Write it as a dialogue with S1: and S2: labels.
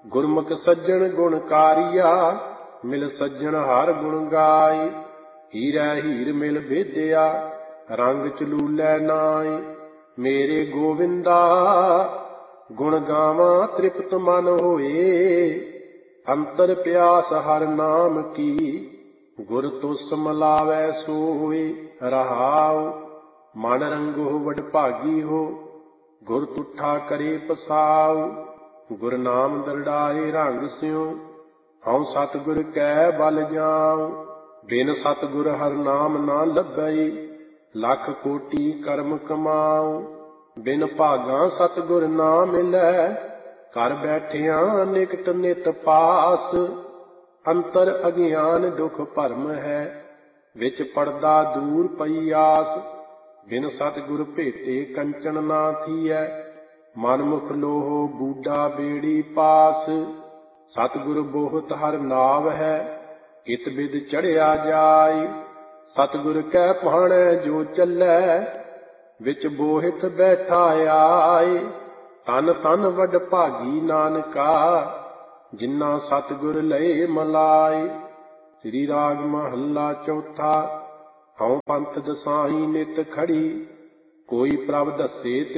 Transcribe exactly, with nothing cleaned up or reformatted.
S1: ਗੁਰਮੁਖ ਸੱਜਣ ਗੁਣਕਾਰੀਆ, ਮਿਲ ਸੱਜਣ ਹਰ ਗੁਣ ਗਾਏ। ਹੀਰਾ ਹੀਰ ਮਿਲ ਭੇਦਿਆ, ਰੰਗ ਚਲੂਲੇ ਨਾਏ। ਮੇਰੇ ਗੋਵਿੰਦਾ ਗੁਣ ਗਾਵਾਂ ਤ੍ਰਿਪਤ ਮਨ ਹੋਏ। ਅੰਤਰ ਪਿਆਸ ਹਰ ਨਾਮ ਕੀ, ਗੁਰ ਤੁਸ ਮਿਲਾਵੈ ਸੋਏ। ਰਹਾਉ ਮਨ ਰੰਗੋ ਵਡਭਾਗੀ ਹੋ, ਗੁਰ ਤੁਠਾ ਕਰੇ ਪਸਾਉ। ਗੁਰ ਨਾਮ ਦਰੜਾਏ ਰੰਗ ਸਿਉ, ਹਉ ਸਤਿਗੁਰ ਕੈ ਬਲ ਜਾਉ। ਬਿਨ ਸਤਿਗੁਰ ਹਰ ਨਾਮ ਨਾ ਲੱਭੈ, ਲੱਖ ਕੋਟੀ ਕਰਮ ਕਮਾਉ। ਬਿਨ ਭਾਗਾਂ ਸਤਿਗੁਰ ਨਾ ਮਿਲੈ, ਘਰ ਬੈਠਿਆਂ ਨਿਕਟ ਨਿਤ ਪਾਸ। ਅੰਤਰ ਅਗਿਆਨ ਦੁਖ ਭਰਮ ਹੈ, ਵਿੱਚ ਪੜਦਾ ਦੂਰ ਪਈ ਆਸ। ਬਿਨ ਸਤਿਗੁਰ ਭੇਟੇ ਕੰਚਨ ਨਾ ਥੀਐ, ਮਨ ਮੁਖ ਲੋਹ ਬੂਡਾ ਬੇੜੀ ਪਾਸ। ਸਤਿਗੁਰ ਬੋਹਤ ਹਰ ਨਾਵ ਹੈ, ਇਤ ਬਿਦ ਚੜ੍ਹਿਆ ਜਾਇ। ਸਤਿਗੁਰ ਕੈ ਭਾਣੈ ਜੋ ਚੱਲੈ, ਵਿੱਚ ਬੋਹਿਥ ਬੈਠਾ ਆਏ। ਤਨ ਤਨ ਵਡਭਾਗੀ ਨਾਨਕਾ, ਜਿਨ੍ਹਾਂ ਸਤਿਗੁਰ ਲਏ ਮਲਾਏ। ਸ੍ਰੀ ਰਾਗ ਮਹੱਲਾ ਚੌਥਾ। ਹਉ ਪੰਥ ਦਸਾਈ ਨਿਤ ਖੜੀ, ਕੋਈ ਪ੍ਰਭ ਦੱਸੇ